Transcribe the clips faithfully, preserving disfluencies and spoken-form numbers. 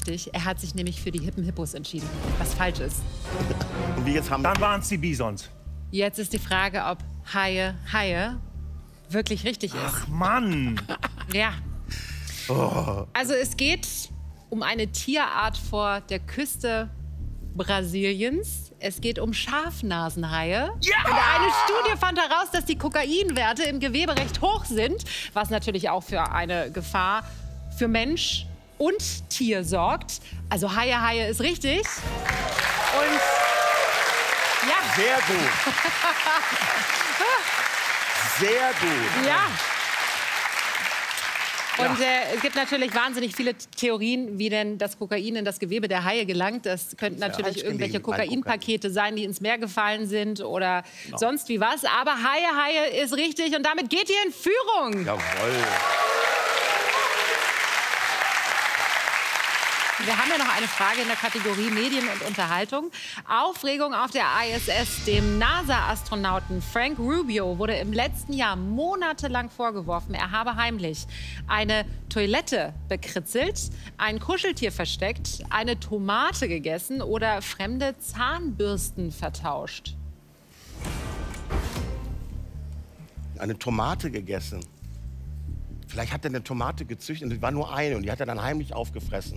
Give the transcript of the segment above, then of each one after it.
richtig. Er hat sich nämlich für die hippen Hippos entschieden, was falsch ist. Und wie jetzt haben Dann waren es die Bisons. Jetzt ist die Frage, ob Haie, Haie wirklich richtig ist. Ach Mann! Ja. Oh. Also es geht um eine Tierart vor der Küste Brasiliens. Es geht um Schafnasenhaie. Ja! Und eine Studie fand heraus, dass die Kokainwerte im Gewebe recht hoch sind, was natürlich auch für eine Gefahr für Mensch und Tier sorgt. Also Haie, Haie ist richtig. Und ja. Sehr gut. Sehr gut. Ja. Und äh, es gibt natürlich wahnsinnig viele Theorien, wie denn das Kokain in das Gewebe der Haie gelangt. Das könnten natürlich ja, irgendwelche Kokainpakete sein, die ins Meer gefallen sind oder no. sonst wie was. Aber Haie, Haie ist richtig und damit geht ihr in Führung. Jawohl. Wir haben ja noch eine Frage in der Kategorie Medien und Unterhaltung. Aufregung auf der I S S. Dem NASA-Astronauten Frank Rubio wurde im letzten Jahr monatelang vorgeworfen, er habe heimlich eine Toilette bekritzelt, ein Kuscheltier versteckt, eine Tomate gegessen oder fremde Zahnbürsten vertauscht. Eine Tomate gegessen. Vielleicht hat er eine Tomate gezüchtet und es war nur eine und die hat er dann heimlich aufgefressen.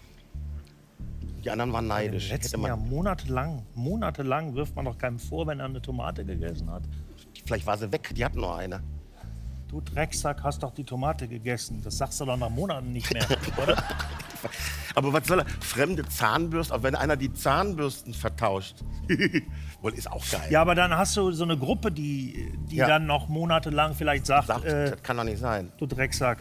Die anderen waren neidisch. Im letzten Jahr monatelang, monatelang wirft man doch keinem vor, wenn er eine Tomate gegessen hat. Vielleicht war sie weg, die hatten nur eine. Du Drecksack, hast doch die Tomate gegessen. Das sagst du doch nach Monaten nicht mehr, oder? Aber was soll er? Fremde Zahnbürsten, auch wenn einer die Zahnbürsten vertauscht. Wohl, ist auch geil. Ja, aber dann hast du so eine Gruppe, die, die ja. dann noch monatelang vielleicht sagt, sagt äh, das kann doch nicht sein. Du Drecksack.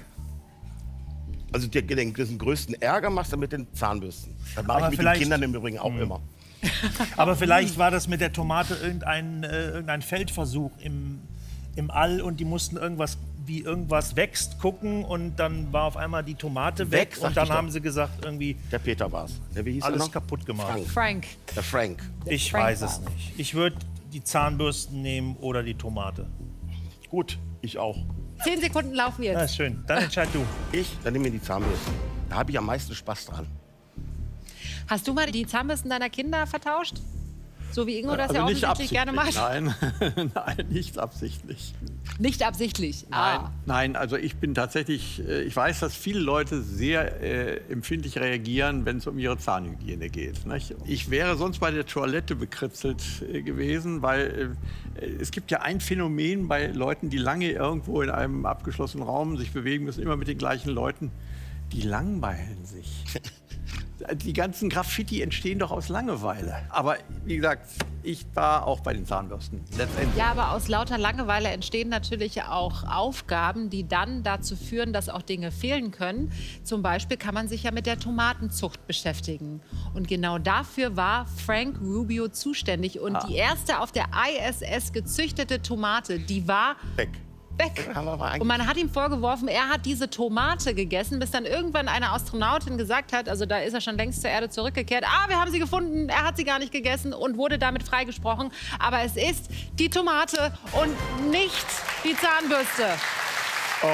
Also den, den, den größten Ärger machst du mit den Zahnbürsten. Das mache ich mit den Kindern im Übrigen auch mh. immer. Aber vielleicht war das mit der Tomate irgendein, äh, irgendein Feldversuch im, im All und die mussten irgendwas, wie irgendwas wächst, gucken und dann war auf einmal die Tomate weg, weg und dann haben sie gesagt, irgendwie... Der Peter war's. Der, wie hieß alles er noch? kaputt gemacht. Frank. Frank. Der Frank. Ich Frank weiß es nicht. Ich würde die Zahnbürsten nehmen oder die Tomate. Gut, ich auch. Zehn Sekunden laufen jetzt. Ja, schön. Dann entscheid du. Ich? Dann nehme mir die Zahnbürsten. Da habe ich am meisten Spaß dran. Hast du mal die Zahnbürsten deiner Kinder vertauscht? So wie Ingo das also ja nicht offensichtlich gerne macht? Nein, nein, nicht absichtlich. Nicht absichtlich? Nein, ah. nein, also ich bin tatsächlich, ich weiß, dass viele Leute sehr äh, empfindlich reagieren, wenn es um ihre Zahnhygiene geht. Nicht? Ich wäre sonst bei der Toilette bekritzelt äh, gewesen, weil äh, es gibt ja ein Phänomen bei Leuten, die lange irgendwo in einem abgeschlossenen Raum sich bewegen müssen, immer mit den gleichen Leuten, die langweilen sich. Die ganzen Graffiti entstehen doch aus Langeweile. Aber wie gesagt, ich war auch bei den Zahnbürsten. Letztendlich. Ja, aber aus lauter Langeweile entstehen natürlich auch Aufgaben, die dann dazu führen, dass auch Dinge fehlen können. Zum Beispiel kann man sich ja mit der Tomatenzucht beschäftigen. Und genau dafür war Frank Rubio zuständig. Und ah. die erste auf der I S S gezüchtete Tomate, die war... weg. Weg. Und man hat ihm vorgeworfen, er hat diese Tomate gegessen, bis dann irgendwann eine Astronautin gesagt hat, also da ist er schon längst zur Erde zurückgekehrt, ah, wir haben sie gefunden, er hat sie gar nicht gegessen und wurde damit freigesprochen. Aber es ist die Tomate und nicht die Zahnbürste. Oh.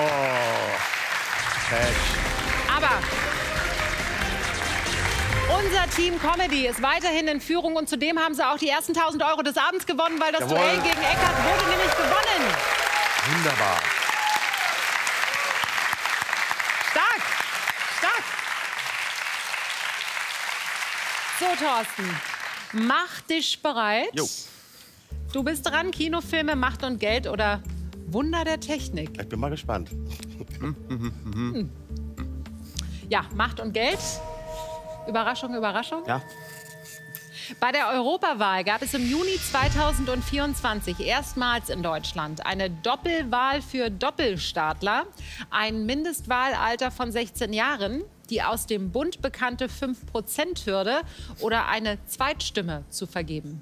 Aber unser Team Comedy ist weiterhin in Führung und zudem haben sie auch die ersten tausend Euro des Abends gewonnen, weil das Jawohl. Duell gegen Eckart wurde nämlich gewonnen. Wunderbar. Stark, stark. So, Thorsten, mach dich bereit. Jo. Du bist dran, Kinofilme, Macht und Geld oder Wunder der Technik. Ich bin mal gespannt. Hm. Ja, Macht und Geld. Überraschung, Überraschung. Ja. Bei der Europawahl gab es im Juni zweitausendvierundzwanzig erstmals in Deutschland eine Doppelwahl für Doppelstaatler, ein Mindestwahlalter von sechzehn Jahren, die aus dem Bund bekannte fünf Prozent Hürde oder eine Zweitstimme zu vergeben.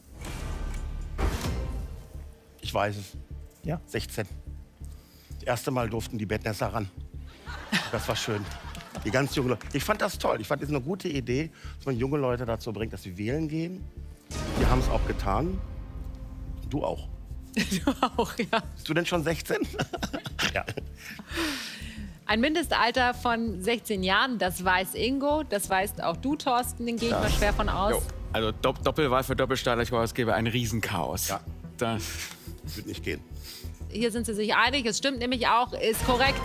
Ich weiß es. Ja? sechzehn. Das erste Mal durften die Bettnässer ran. Das war schön. Die ganz junge Leute. Ich fand das toll. Ich fand es eine gute Idee, dass man junge Leute dazu bringt, dass sie wählen gehen. Die haben es auch getan. Du auch. Du auch, ja. Bist du denn schon sechzehn? Ja. Ein Mindestalter von sechzehn Jahren, das weiß Ingo, das weißt auch du, Thorsten, den gehe ich Ja. mal schwer von aus. Jo. Also Dopp Doppelwahl für Doppelstarter, ich glaube, es gäbe ein Riesenchaos. Ja. Das Wird nicht gehen. Hier sind sie sich einig, es stimmt nämlich auch, ist korrekt.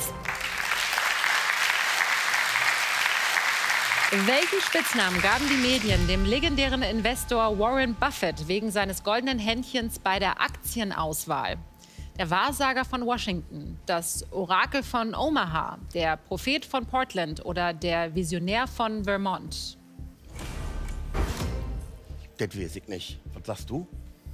Welchen Spitznamen gaben die Medien dem legendären Investor Warren Buffett wegen seines goldenen Händchens bei der Aktienauswahl? Der Wahrsager von Washington, das Orakel von Omaha, der Prophet von Portland oder der Visionär von Vermont? Das weiß ich nicht. Was sagst du?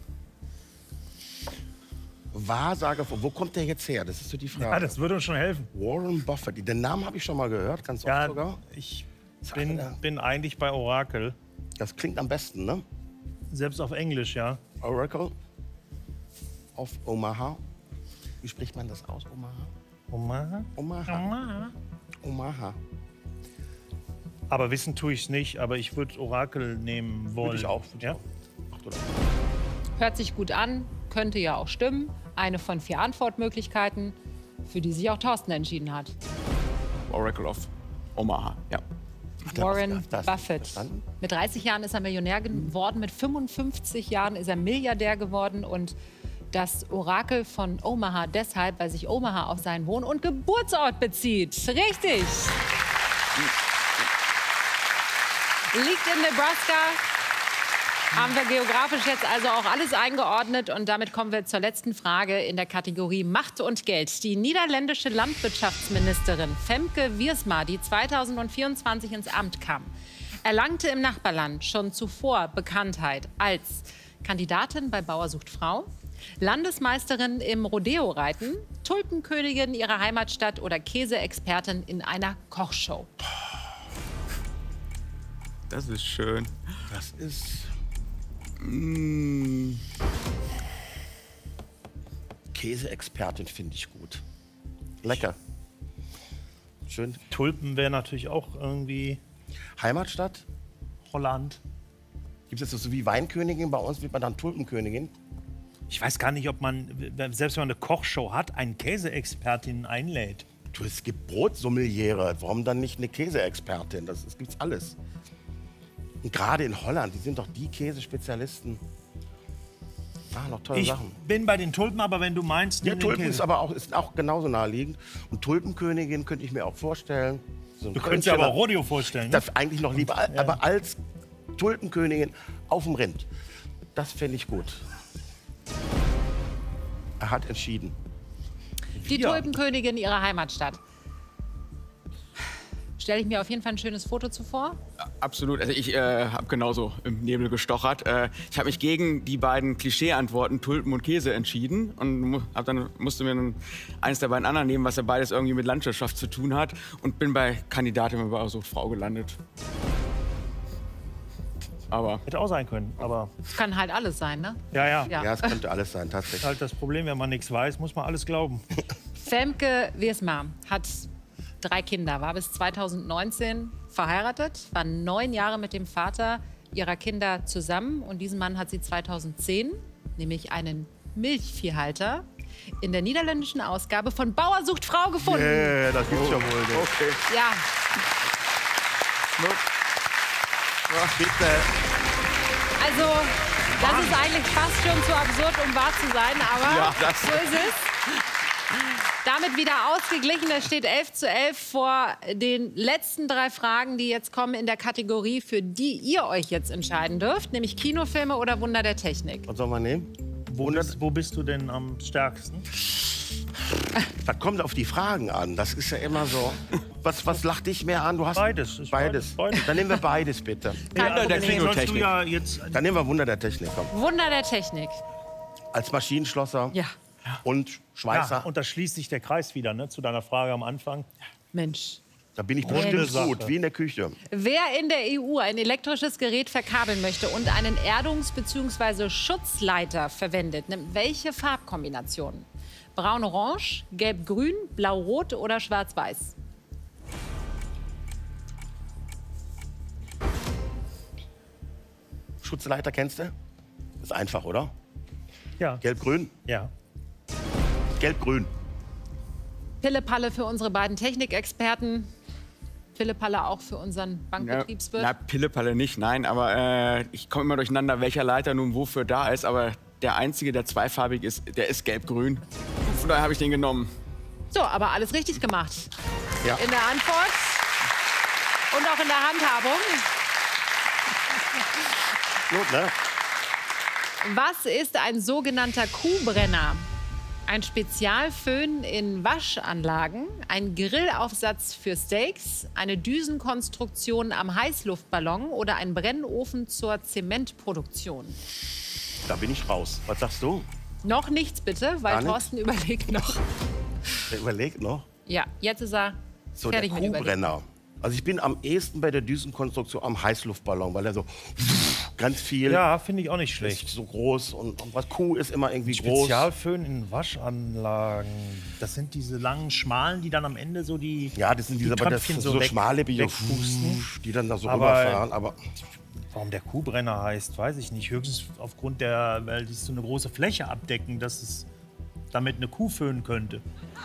Wahrsager, von- wo kommt der jetzt her? Das ist so die Frage. Ja, das würde uns schon helfen. Warren Buffett, den Namen habe ich schon mal gehört, ganz oft Ja, sogar. ich Sag bin, mal. bin eigentlich bei Orakel. Das klingt am besten, ne? Selbst auf Englisch, ja. Oracle of Omaha. Wie spricht man das aus? Omaha? Omaha? Omaha. Omaha. Omaha. Aber wissen tue ich es nicht, aber ich würde Orakel nehmen wollen. Würde ich auch. Würde ich Ja? auch. Acht oder? Hört sich gut an, könnte ja auch stimmen. Eine von vier Antwortmöglichkeiten, für die sich auch Thorsten entschieden hat. Oracle of Omaha, ja. Warren das- das- Buffett. verstanden? Mit dreißig Jahren ist er Millionär geworden, mit fünfundfünfzig Jahren ist er Milliardär geworden und das Orakel von Omaha deshalb, weil sich Omaha auf seinen Wohn- und Geburtsort bezieht. Richtig. Liegt in Nebraska. Haben wir geografisch jetzt also auch alles eingeordnet und damit kommen wir zur letzten Frage in der Kategorie Macht und Geld. Die niederländische Landwirtschaftsministerin Femke Wiersma, die zweitausendvierundzwanzig ins Amt kam, erlangte im Nachbarland schon zuvor Bekanntheit als Kandidatin bei Bauer sucht Frau, Landesmeisterin im Rodeo-Reiten, Tulpenkönigin ihrer Heimatstadt oder Käseexpertin in einer Kochshow. Das ist schön. Das ist. Mm, Käseexpertin finde ich gut. Lecker. Schön. Tulpen wäre natürlich auch irgendwie Heimatstadt? Holland. Gibt es das so wie Weinkönigin? Bei uns wird man dann Tulpenkönigin. Ich weiß gar nicht, ob man, selbst wenn man eine Kochshow hat, einen Käseexpertin einlädt. Du, es gibt Brotsommeliere. Warum dann nicht eine Käseexpertin? Das, das gibt's alles. Und gerade in Holland, die sind doch die Käsespezialisten. Ah, noch tolle Ich Sachen. bin bei den Tulpen, aber wenn du meinst, Ja, nimm den Tulpen ist Käse. aber auch, ist auch genauso naheliegend. Und Tulpenkönigin könnte ich mir auch vorstellen. So ein Du könntest dir aber Kölscher- auch Rodeo vorstellen. Ne? Das eigentlich noch lieber, aber als Tulpenkönigin auf dem Rind. Das fände ich gut. Er hat entschieden. Die Wir. Tulpenkönigin ihrer Heimatstadt. Stelle ich mir auf jeden Fall ein schönes Foto zuvor. absolut. Also ich äh, habe genauso im Nebel gestochert. Äh, ich habe mich gegen die beiden Klischee-Antworten Tulpen und Käse entschieden und mu hab dann, musste mir dann eines der beiden anderen nehmen, was ja beides irgendwie mit Landwirtschaft zu tun hat und bin bei Kandidatin bei Bauer sucht Frau gelandet. Aber Hätte auch sein können, aber Das kann halt alles sein, ne? ja, ja. Ja. Ja, es könnte alles sein, tatsächlich. Halt das Problem, wenn man nichts weiß, muss man alles glauben. Femke Wiersma hat drei Kinder, war bis zweitausendneunzehn verheiratet, war neun Jahre mit dem Vater ihrer Kinder zusammen. Und diesen Mann hat sie zweitausendzehn, nämlich einen Milchviehhalter, in der niederländischen Ausgabe von Bauer sucht Frau gefunden. Ja, das gibt's ja wohl. nicht. okay. Ja, Bitte. also das ist eigentlich fast schon zu absurd, um wahr zu sein, aber Ja, das- so ist es. Damit wieder ausgeglichen. Es steht elf zu elf vor den letzten drei Fragen, die jetzt kommen in der Kategorie, für die ihr euch jetzt entscheiden dürft, nämlich Kinofilme oder Wunder der Technik. Was soll man nehmen? Wo bist, wo bist du denn am stärksten? Das kommt auf die Fragen an. Das ist ja immer so. Was, was lacht dich mehr an? Du hast Beides. Ist Beides. beides. Beides. Dann nehmen wir beides, bitte. Kein der Problem. Sollst du Klingeltechnik. ja jetzt Dann nehmen wir Wunder der Technik. Komm. Wunder der Technik. Als Maschinenschlosser Ja, und ja, Schweißer. und da schließt sich der Kreis wieder, ne, zu deiner Frage am Anfang. Mensch. Da bin ich Runde bestimmt Sache. gut, wie in der Küche. Wer in der E U ein elektrisches Gerät verkabeln möchte und einen Erdungs- bzw. Schutzleiter verwendet, nimmt welche Farbkombinationen? Braun-Orange, Gelb-Grün, Blau-Rot oder Schwarz-Weiß? Schutzleiter kennst du? Ist einfach, oder? Ja. Gelb-Grün? Ja. Gelb-Grün. Pille-Palle für unsere beiden Technikexperten. Pille-Palle auch für unseren Bankbetriebswirt. Na, Pille-Palle nicht, nein. Aber äh, ich komme immer durcheinander, welcher Leiter nun wofür da ist. Aber der Einzige, der zweifarbig ist, der ist gelb-grün. Von daher habe ich den genommen. So, aber alles richtig gemacht. Ja. In der Antwort und auch in der Handhabung. Gut, ne? Was ist ein sogenannter Kuhbrenner? Ein Spezialföhn in Waschanlagen, ein Grillaufsatz für Steaks, eine Düsenkonstruktion am Heißluftballon oder ein Brennofen zur Zementproduktion? Da bin ich raus. Was sagst du? Noch nichts bitte, weil Gar nichts? Thorsten überlegt noch. Der überlegt noch. Ja, jetzt ist er So, fertig der mit Überlegen. Kuhbrenner. Also ich bin am ehesten bei der Düsenkonstruktion am Heißluftballon, weil er so ganz viel Ja, finde ich auch nicht ist, schlecht. so groß und, und was Kuh ist immer irgendwie groß. Spezialföhn in Waschanlagen. Das sind diese langen, schmalen, die dann am Ende so die. Ja, das sind diese die aber das Tröpfchen so, so weg- schmale, die, wegpusten. die dann da so Aber- rüberfahren. Aber Warum der Kuhbrenner heißt, weiß ich nicht. Höchstens aufgrund der, weil die so eine große Fläche abdecken, dass es damit eine Kuh föhnen könnte.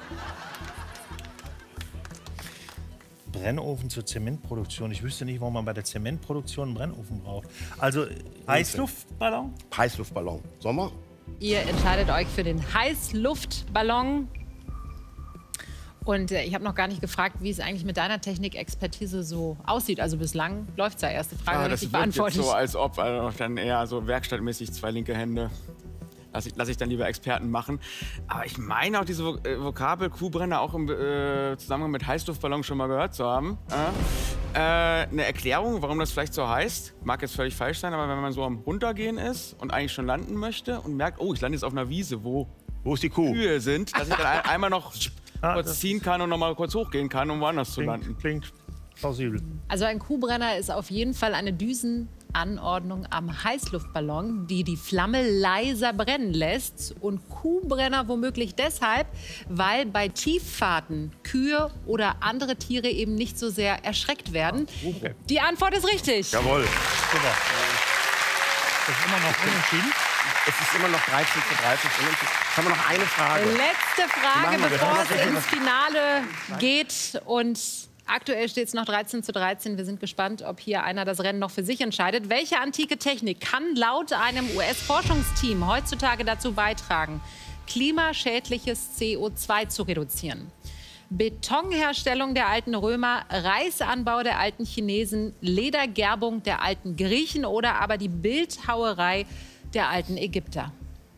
Brennofen zur Zementproduktion. Ich wüsste nicht, warum man bei der Zementproduktion einen Brennofen braucht. Also Heißluftballon? Heißluftballon. Sommer? Ihr entscheidet euch für den Heißluftballon. Und äh, ich habe noch gar nicht gefragt, wie es eigentlich mit deiner Technikexpertise so aussieht. Also bislang läuft es ja. Erste Frage Ah, das richtig wirkt jetzt beantwortet. so, als ob, also dann eher so werkstattmäßig zwei linke Hände. Lass ich, lass ich dann lieber Experten machen. Aber ich meine auch diese Vo äh, Vokabel Kuhbrenner auch im äh, Zusammenhang mit Heißluftballon schon mal gehört zu haben. Äh, äh, eine Erklärung, warum das vielleicht so heißt, mag jetzt völlig falsch sein, aber wenn man so am Runtergehen ist und eigentlich schon landen möchte und merkt, oh, ich lande jetzt auf einer Wiese, wo Wo ist die Kuh? Kühe sind, dass ich dann ein, einmal noch Ah, kurz das ziehen kann und noch mal kurz hochgehen kann, um woanders zu landen. Klingt, klingt plausibel. Also ein Kuhbrenner ist auf jeden Fall eine Düsenanordnung am Heißluftballon, die die Flamme leiser brennen lässt. Und Kuhbrenner womöglich deshalb, weil bei Tieffahrten Kühe oder andere Tiere eben nicht so sehr erschreckt werden. Okay. Die Antwort ist richtig. Jawohl. Super. Das ist immer noch unentschieden. Es ist immer noch dreizehn zu dreizehn. Jetzt haben wir noch eine Frage. Letzte Frage, Machen wir, bevor wir es haben noch ins Finale geht. Und aktuell steht es noch dreizehn zu dreizehn. Wir sind gespannt, ob hier einer das Rennen noch für sich entscheidet. Welche antike Technik kann laut einem U S-Forschungsteam heutzutage dazu beitragen, klimaschädliches C O zwei zu reduzieren? Betonherstellung der alten Römer, Reisanbau der alten Chinesen, Ledergerbung der alten Griechen oder aber die Bildhauerei der alten Ägypter?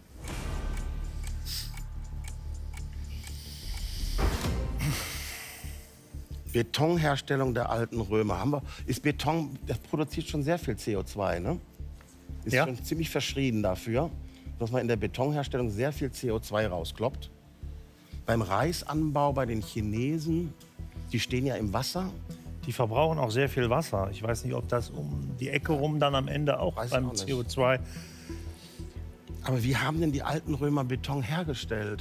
Betonherstellung der alten Römer. Haben wir, ist Beton, das produziert schon sehr viel C O zwei, ne? Ist Ja. schon ziemlich verschrien dafür, dass man in der Betonherstellung sehr viel C O zwei rauskloppt. Beim Reisanbau bei den Chinesen, die stehen ja im Wasser. Die verbrauchen auch sehr viel Wasser. Ich weiß nicht, ob das um die Ecke rum dann am Ende auch Weiß ich beim auch nicht. C O zwei. Aber wie haben denn die alten Römer Beton hergestellt?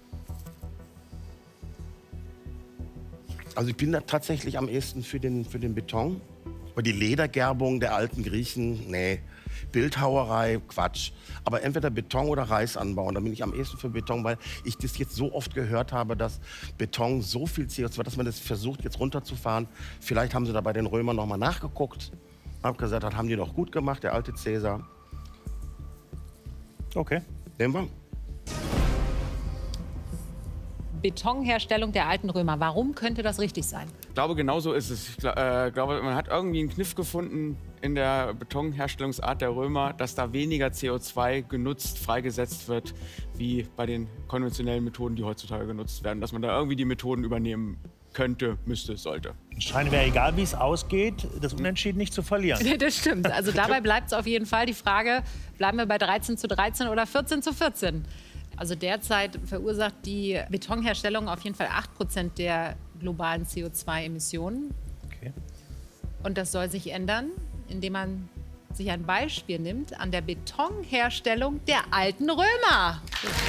Also ich bin da tatsächlich am ehesten für den, für den Beton. Aber die Ledergerbung der alten Griechen, nee. Bildhauerei, Quatsch. Aber entweder Beton oder Reisanbau. Und da bin ich am ehesten für Beton, weil ich das jetzt so oft gehört habe, dass Beton so viel C O zwei, dass man das versucht jetzt runterzufahren. Vielleicht haben sie da bei den Römern noch mal nachgeguckt. Hab gesagt, das haben die doch gut gemacht, der alte Cäsar. Okay. Nehmen wir. Betonherstellung der alten Römer. Warum könnte das richtig sein? Ich glaube, genau so ist es. Ich gl äh, glaube, man hat irgendwie einen Kniff gefunden in der Betonherstellungsart der Römer, dass da weniger C O zwei genutzt, freigesetzt wird, wie bei den konventionellen Methoden, die heutzutage genutzt werden. Dass man da irgendwie die Methoden übernehmen könnte, müsste, sollte. Scheint wäre egal, wie es ausgeht, das Unentschieden nicht zu verlieren. Das stimmt. Also dabei bleibt es auf jeden Fall die Frage, bleiben wir bei dreizehn zu dreizehn oder vierzehn zu vierzehn? Also derzeit verursacht die Betonherstellung auf jeden Fall acht Prozent der globalen C O zwei Emissionen. Okay. Und das soll sich ändern, indem man sich ein Beispiel nimmt an der Betonherstellung der alten Römer.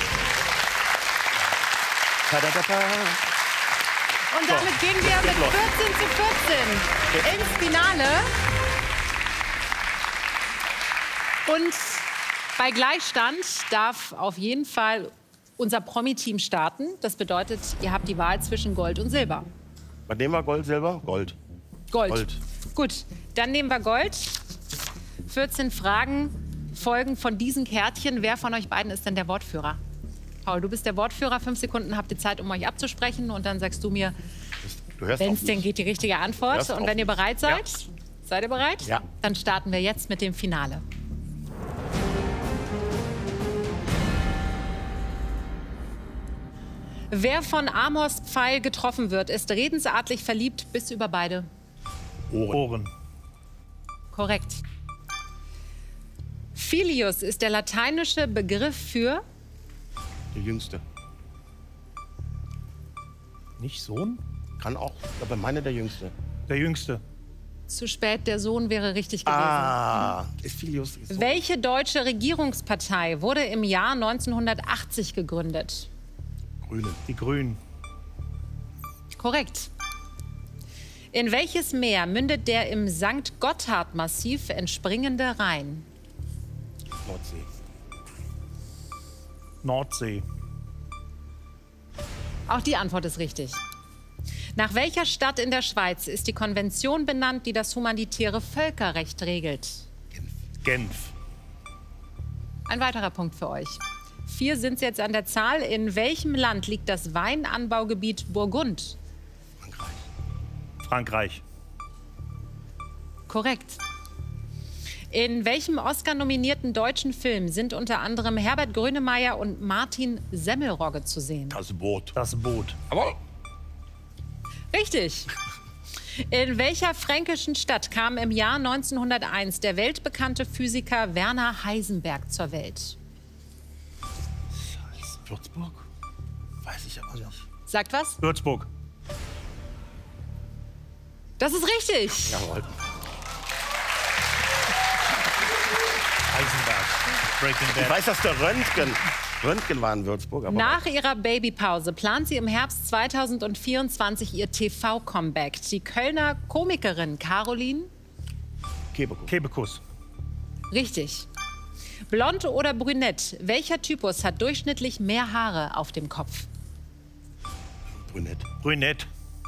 Ta-da-da-da. Und damit gehen wir mit vierzehn zu vierzehn ins Finale. Und bei Gleichstand darf auf jeden Fall unser Promi-Team starten. Das bedeutet, ihr habt die Wahl zwischen Gold und Silber. Was nehmen wir? Gold, Silber? Gold. Gold. Gold. Gut, dann nehmen wir Gold. vierzehn Fragen folgen von diesen Kärtchen. Wer von euch beiden ist denn der Wortführer? Paul, du bist der Wortführer. Fünf Sekunden habt ihr Zeit, um euch abzusprechen. Und dann sagst du mir, wenn es denn geht, die richtige Antwort. Und wenn ihr bereit seid, ja. seid ihr bereit? Ja. Dann starten wir jetzt mit dem Finale. Wer von Amors Pfeil getroffen wird, ist redensartlich verliebt bis über beide Ohren. Ohren. Korrekt. Filius ist der lateinische Begriff für? Der Jüngste. Nicht Sohn? Kann auch, aber meine der Jüngste. Der Jüngste. Zu spät, der Sohn wäre richtig gewesen. Ah, ist Filius. Ist so. Welche deutsche Regierungspartei wurde im Jahr neunzehnhundertachtzig gegründet? Grüne. Die Grünen. Korrekt. In welches Meer mündet der im Sankt Gotthard-Massiv entspringende Rhein? Nordsee. Nordsee. Auch die Antwort ist richtig. Nach welcher Stadt in der Schweiz ist die Konvention benannt, die das humanitäre Völkerrecht regelt? Genf. Ein weiterer Punkt für euch. Vier sind es jetzt an der Zahl. In welchem Land liegt das Weinanbaugebiet Burgund? Frankreich. Frankreich. Korrekt. In welchem Oscar-nominierten deutschen Film sind unter anderem Herbert Grönemeyer und Martin Semmelrogge zu sehen? Das Boot. Das Boot. Aber Richtig. In welcher fränkischen Stadt kam im Jahr neunzehnhunderteins der weltbekannte Physiker Werner Heisenberg zur Welt? Würzburg? Weiß ich aber nicht. Sagt was? Würzburg. Das ist richtig. Jawohl. Heisenberg. Breaking Bad. Ich weiß, dass der Röntgen, Röntgen war in Würzburg. Aber Nach ihrer Babypause plant sie im Herbst zweitausendvierundzwanzig ihr T V-Comeback. Die Kölner Komikerin Caroline? Kebekus. Kebekus. Richtig. Blond oder brünett? Welcher Typus hat durchschnittlich mehr Haare auf dem Kopf? Brünett. Brünett.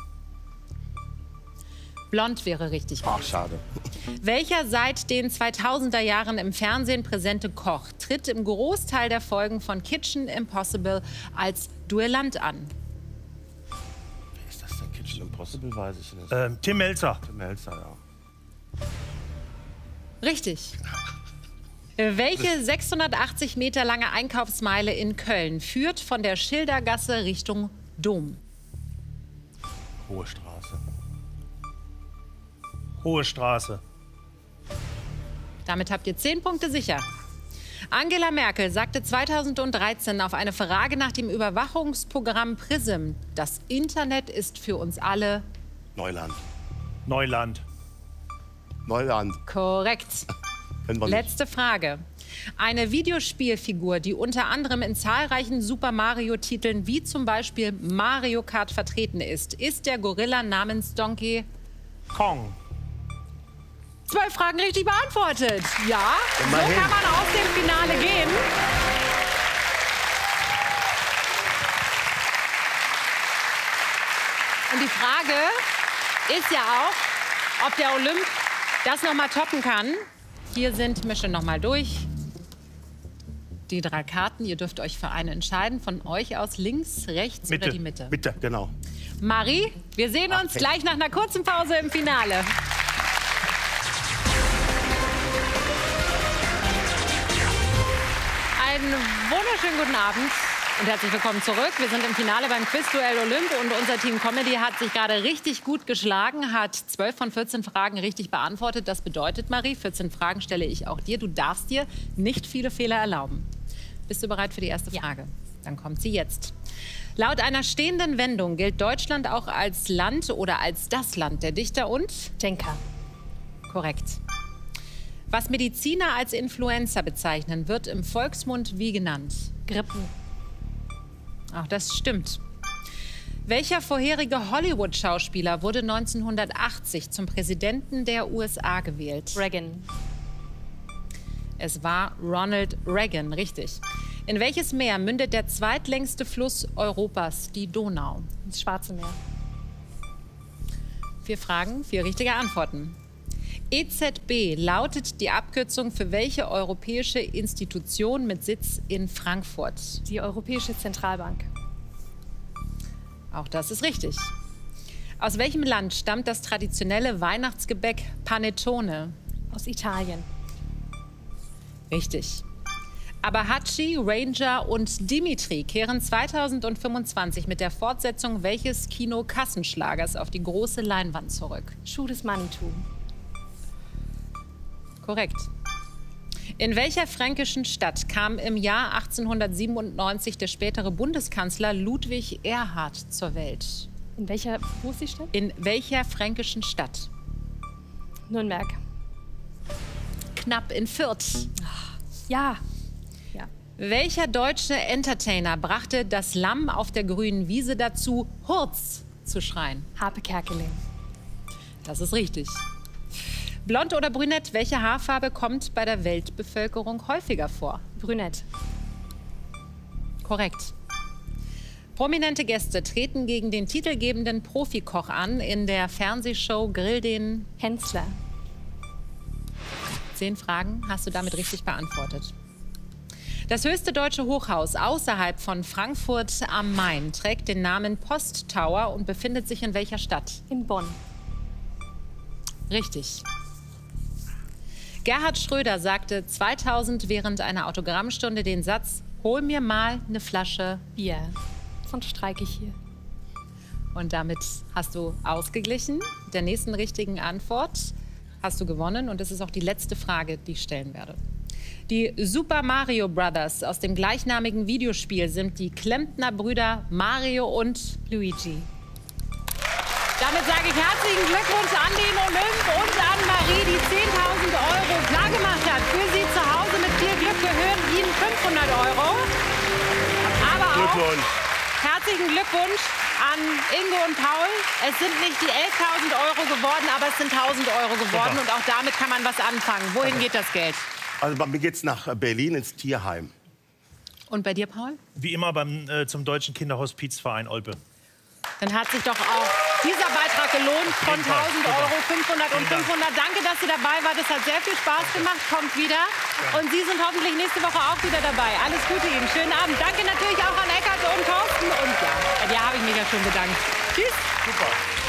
Blond wäre richtig. Ach, schade. Welcher seit den zweitausender Jahren im Fernsehen präsente Koch tritt im Großteil der Folgen von Kitchen Impossible als Duellant an? Wer ist das denn? Kitchen Impossible? Weiß ich nicht. Ähm, Tim Melzer. Tim Melzer, ja. Richtig. Welche sechshundertachtzig Meter lange Einkaufsmeile in Köln führt von der Schildergasse Richtung Dom? Hohe Straße. Hohe Straße. Damit habt ihr zehn Punkte sicher. Angela Merkel sagte zweitausenddreizehn auf eine Frage nach dem Überwachungsprogramm PRISM, das Internet ist für uns alle Neuland. Neuland. Neuland. korrekt. Können wir nicht. Letzte Frage. Eine Videospielfigur, die unter anderem in zahlreichen Super Mario-Titeln wie zum Beispiel Mario Kart vertreten ist, ist der Gorilla namens Donkey Kong. Zwölf Fragen richtig beantwortet. Ja, Immerhin. so kann man aus dem Finale gehen. Und die Frage ist ja auch, ob der Olymp das noch mal toppen kann. Hier sind, mische noch mal durch, die drei Karten. Ihr dürft euch für eine entscheiden. Von euch aus links, rechts Mitte. oder die Mitte. Bitte, genau. Marie, wir sehen uns Ach, hey. gleich nach einer kurzen Pause im Finale. Einen wunderschönen guten Abend und herzlich willkommen zurück. Wir sind im Finale beim Quizduell Olymp und unser Team Comedy hat sich gerade richtig gut geschlagen, hat zwölf von vierzehn Fragen richtig beantwortet. Das bedeutet, Marie, vierzehn Fragen stelle ich auch dir. Du darfst dir nicht viele Fehler erlauben. Bist du bereit für die erste Frage? Dann kommt sie jetzt. Laut einer stehenden Wendung gilt Deutschland auch als Land oder als das Land der Dichter und Denker. Korrekt. Was Mediziner als Influenza bezeichnen, wird im Volksmund wie genannt? Grippen. Auch das stimmt. Welcher vorherige Hollywood-Schauspieler wurde neunzehnhundertachtzig zum Präsidenten der U S A gewählt? Reagan. Es war Ronald Reagan, richtig. In welches Meer mündet der zweitlängste Fluss Europas, die Donau? Ins Schwarze Meer. Vier Fragen, vier richtige Antworten. E Z B lautet die Abkürzung für welche europäische Institution mit Sitz in Frankfurt? Die Europäische Zentralbank. Auch das ist richtig. Aus welchem Land stammt das traditionelle Weihnachtsgebäck Panettone? Aus Italien. Richtig. Abahachi, Ranger und Dimitri kehren zweitausendfünfundzwanzig mit der Fortsetzung welches Kino-Kassenschlagers auf die große Leinwand zurück? Schuh des Manitou. Korrekt. In welcher fränkischen Stadt kam im Jahr achtzehnhundertsiebenundneunzig der spätere Bundeskanzler Ludwig Erhard zur Welt? In welcher, wo ist die Stadt? In welcher fränkischen Stadt? Nürnberg. Knapp in Fürth. Ja. Ja. Welcher deutsche Entertainer brachte das Lamm auf der grünen Wiese dazu, Hurz zu schreien? Harpe Kerkeling. Das ist richtig. Blond oder brünett, welche Haarfarbe kommt bei der Weltbevölkerung häufiger vor? Brünett. Korrekt. Prominente Gäste treten gegen den titelgebenden Profikoch an in der Fernsehshow Grill den Hensler. Zehn Fragen hast du damit richtig beantwortet. Das höchste deutsche Hochhaus außerhalb von Frankfurt am Main trägt den Namen Post Tower und befindet sich in welcher Stadt? In Bonn. Richtig. Gerhard Schröder sagte zweitausend während einer Autogrammstunde den Satz: Hol mir mal eine Flasche Bier. Sonst streike ich hier. Und damit hast du ausgeglichen. Mit der nächsten richtigen Antwort hast du gewonnen. Und das ist auch die letzte Frage, die ich stellen werde. Die Super Mario Brothers aus dem gleichnamigen Videospiel sind die Klempner-Brüder Mario und Luigi. Damit sage ich herzlichen Glückwunsch an den Olymp und an Marie, die zehntausend Euro klargemacht hat. Für Sie zu Hause mit viel Glück gehören Ihnen fünfhundert Euro. Aber auch Glückwunsch. herzlichen Glückwunsch an Ingo und Paul. Es sind nicht die elftausend Euro geworden, aber es sind tausend Euro geworden. Super. Und auch damit kann man was anfangen. Wohin geht das Geld? Also bei mir geht's nach Berlin ins Tierheim. Und bei dir, Paul? Wie immer beim, äh, zum Deutschen Kinderhospizverein Olpe. Dann hat sich doch auch dieser Beitrag gelohnt von tausend Euro, fünfhundert und fünfhundert. Danke, dass Sie dabei waren. Das hat sehr viel Spaß gemacht. Kommt wieder. Und Sie sind hoffentlich nächste Woche auch wieder dabei. Alles Gute Ihnen. Schönen Abend. Danke natürlich auch an Eckart und Thorsten. Und ja, bei dir habe ich mich ja schon bedankt. Tschüss. Super.